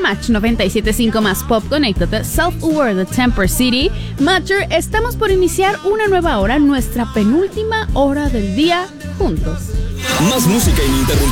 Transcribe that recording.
Match 97.5 más Pop, conéctate, Self-Aware de Temper City. Matcher, estamos por iniciar una nueva hora, nuestra penúltima hora del día juntos. Más música ininterrumpida.